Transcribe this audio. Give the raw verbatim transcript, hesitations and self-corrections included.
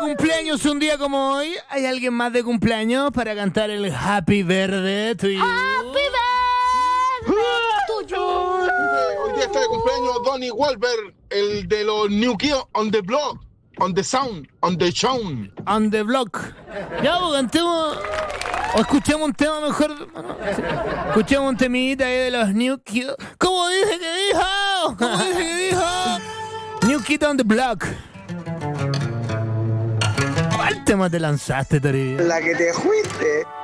cumpleaños un día como hoy? ¿Hay alguien más de cumpleaños para cantar el Happy Birthday to you? ¡Happy Birthday to you! Hoy día está de cumpleaños Donnie Wahlberg, el de los New Kids on the Block, on the Sound, on the Show. On the Block. Ya, pues cantemos. O escuchemos un tema mejor. Bueno, sí. Escuchemos un temita ahí de los New Kids. ¿Cómo dice que dijo? ¿Cómo dice que dijo? New Kid on the Block. ¿Cuál tema te lanzaste, Toribio? La que te fuiste.